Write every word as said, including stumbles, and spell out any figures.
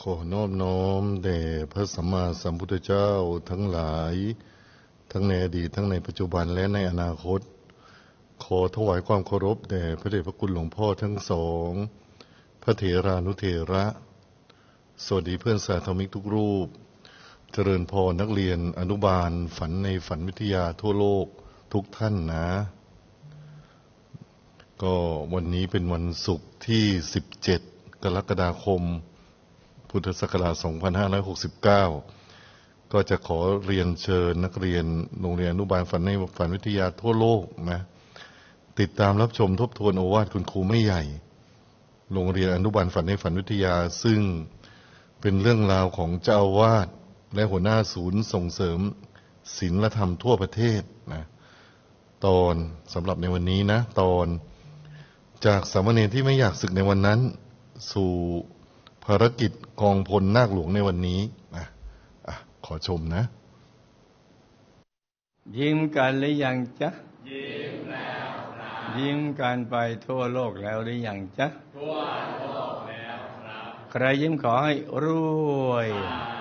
ขอนอบน้อมแด่พระสัมมาสัมพุทธเจ้าทั้งหลายทั้งในอดีตทั้งในปัจจุบันและในอนาคตขอถวายความเคารพแด่พระเดชพระคุณหลวงพ่อทั้งสองพระเถรานุเถระสวัสดีเพื่อนสาธมิกทุกรูปเจริญพรนักเรียนอนุบาลฝันในฝันวิทยาทั่วโลกทุกท่านนะก็วันนี้เป็นวันศุกร์ที่สิบเจ็ดกรกฎาคมพุทธศักราชสองพันห้าร้อยหกสิบเก้าก็จะขอเรียนเชิญนักเรียนโรงเรียนอนุบาลฝันในฝันวิทยาทั่วโลกนะติดตามรับชมทบทวนโอวาทคุณครูไม่ใหญ่โรงเรียนอนุบาลฝันในฝันวิทยาซึ่งเป็นเรื่องราวของเจ้าอาวาสและหัวหน้าศูนย์ส่งเสริมศีลธรรมทั่วประเทศนะตอนสำหรับในวันนี้นะตอนจากสามเณรที่ไม่อยากศึกในวันนั้นสู่ภารกิจกองพลนาคหลวงในวันนี้นะอ่ะขอชมนะยิ้มกันหรือยังจ๊ะยิ้มแล้วครับยิ้มกันไปทั่วโลกแล้วหรือยังจ๊ะทั่วโลกแล้วครับใครยิ้มขอให้รวย